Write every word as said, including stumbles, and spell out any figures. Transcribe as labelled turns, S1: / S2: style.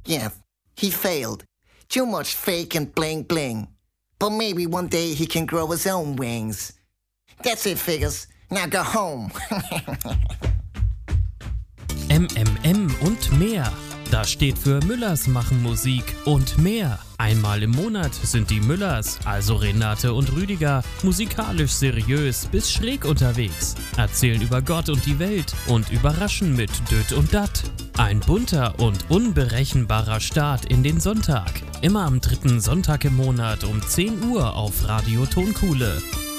S1: Yes, he failed. Too much fake and bling bling. But maybe one day he can grow his own wings. That's it, figures. Now go home.
S2: M M M und mehr. Das steht für Müllers machen Musik und mehr. Einmal im Monat sind die Müllers, also Renate und Rüdiger, musikalisch seriös bis schräg unterwegs, erzählen über Gott und die Welt und überraschen mit Düt und Dat. Ein bunter und unberechenbarer Start in den Sonntag. Immer am dritten Sonntag im Monat um zehn Uhr auf Radio Tonkuhle.